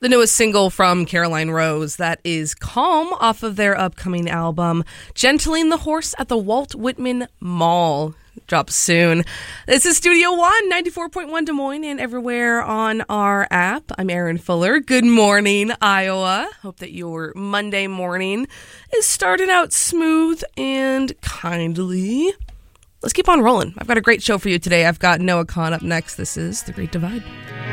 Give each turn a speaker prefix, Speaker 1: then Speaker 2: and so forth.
Speaker 1: The newest single from Caroline Rose, that is Calm, off of their upcoming album, Gentling the Horse at the Walt Whitman Mall. Drops soon. This is Studio One, 94.1 Des Moines, and everywhere on our app. I'm Erin Fuller. Good morning, Iowa. Hope that your Monday morning is starting out smooth and kindly. Let's keep on rolling. I've got a great show for you today. I've got Noah Kahan up next. This is The Great Divide.